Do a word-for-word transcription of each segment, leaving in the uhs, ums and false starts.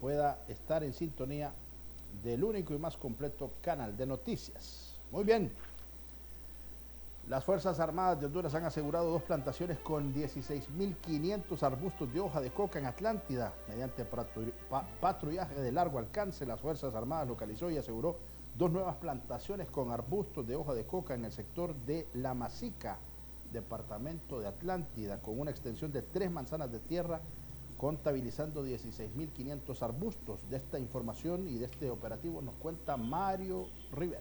pueda estar en sintonía del único y más completo canal de noticias. Muy bien. Las Fuerzas Armadas de Honduras han asegurado dos plantaciones con dieciséis mil quinientos arbustos de hoja de coca en Atlántida. Mediante patrullaje de largo alcance, las Fuerzas Armadas localizó y aseguró dos nuevas plantaciones con arbustos de hoja de coca en el sector de La Masica, departamento de Atlántida, con una extensión de tres manzanas de tierra, contabilizando dieciséis mil quinientos arbustos. De esta información y de este operativo nos cuenta Mario Rivera.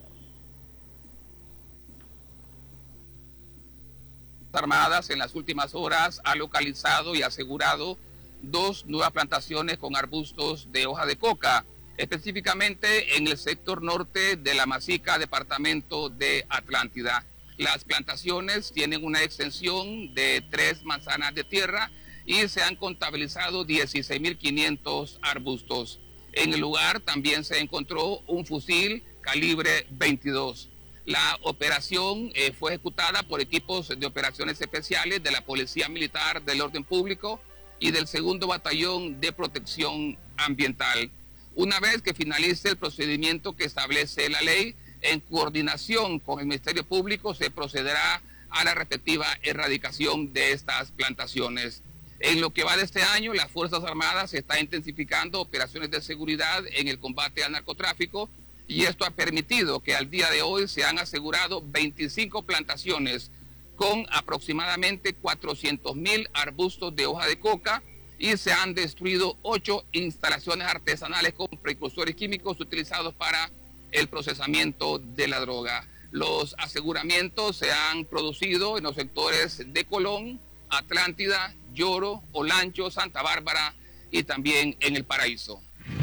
Armadas en las últimas horas ha localizado y asegurado dos nuevas plantaciones con arbustos de hoja de coca, específicamente en el sector norte de La Masica, departamento de Atlántida. Las plantaciones tienen una extensión de tres manzanas de tierra y se han contabilizado dieciséis mil quinientos arbustos. En el lugar también se encontró un fusil calibre veintidós. La operación eh, fue ejecutada por equipos de operaciones especiales de la Policía Militar del Orden Público y del segundo Batallón de Protección Ambiental. Una vez que finalice el procedimiento que establece la ley, en coordinación con el Ministerio Público se procederá a la respectiva erradicación de estas plantaciones. En lo que va de este año, las Fuerzas Armadas están intensificando operaciones de seguridad en el combate al narcotráfico, y esto ha permitido que al día de hoy se han asegurado veinticinco plantaciones con aproximadamente cuatrocientos mil arbustos de hoja de coca y se han destruido ocho instalaciones artesanales con precursores químicos utilizados para el procesamiento de la droga. Los aseguramientos se han producido en los sectores de Colón, Atlántida, Lloro, Olancho, Santa Bárbara y también en El Paraíso.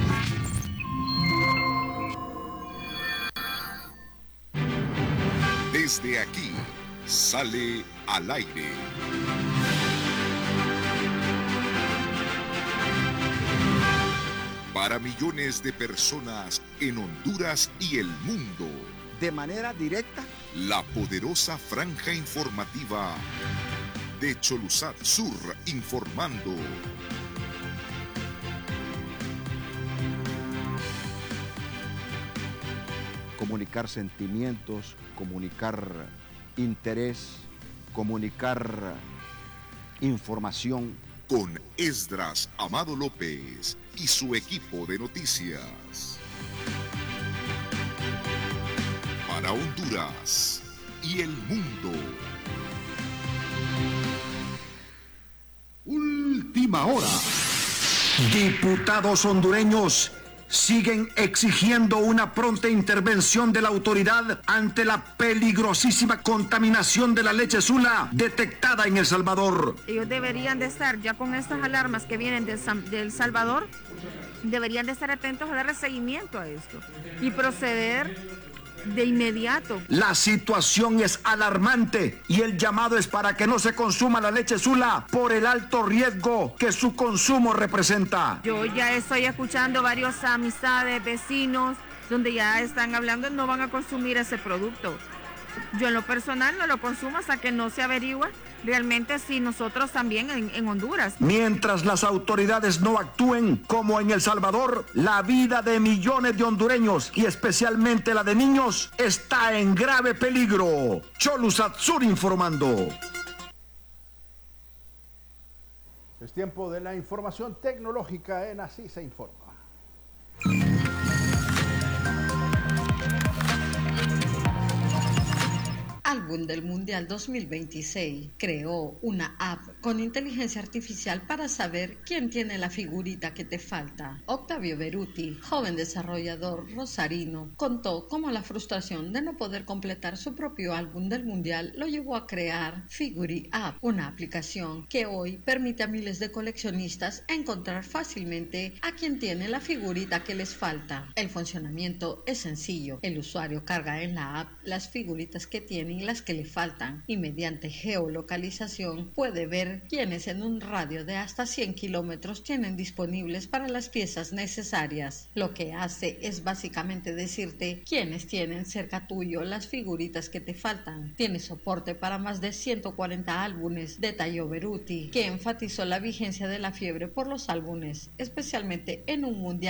Desde aquí sale al aire. Para millones de personas en Honduras y el mundo. De manera directa. La poderosa franja informativa de Cholusat Sur informando. Comunicar sentimientos, comunicar interés, comunicar información. Con Esdras Amado López y su equipo de noticias. Para Honduras y el mundo. Última hora. Diputados hondureños siguen exigiendo una pronta intervención de la autoridad ante la peligrosísima contaminación de la leche Sula detectada en El Salvador. Ellos deberían de estar, ya con estas alarmas que vienen de El Salvador, deberían de estar atentos a darle seguimiento a esto y proceder de inmediato. La situación es alarmante y el llamado es para que no se consuma la leche Sula por el alto riesgo que su consumo representa. Yo ya estoy escuchando varias amistades, vecinos, donde ya están hablando, no van a consumir ese producto. Yo en lo personal no lo consumo hasta que no se averigua realmente si nosotros también en, en Honduras. Mientras las autoridades no actúen como en El Salvador, la vida de millones de hondureños y especialmente la de niños está en grave peligro. Cholusat Sur informando. Es tiempo de la información tecnológica en Así se informa. Álbum del Mundial dos mil veintiséis creó una app con inteligencia artificial para saber quién tiene la figurita que te falta. Octavio Beruti, joven desarrollador rosarino, contó cómo la frustración de no poder completar su propio álbum del Mundial lo llevó a crear Figuri App, una aplicación que hoy permite a miles de coleccionistas encontrar fácilmente a quien tiene la figurita que les falta. El funcionamiento es sencillo. El usuario carga en la app las figuritas que tiene y las que le faltan, y mediante geolocalización puede ver quiénes en un radio de hasta cien kilómetros tienen disponibles para las piezas necesarias. Lo que hace es básicamente decirte quiénes tienen cerca tuyo las figuritas que te faltan. Tiene soporte para más de ciento cuarenta álbumes, detalló Beruti, que enfatizó la vigencia de la fiebre por los álbumes, especialmente en un mundial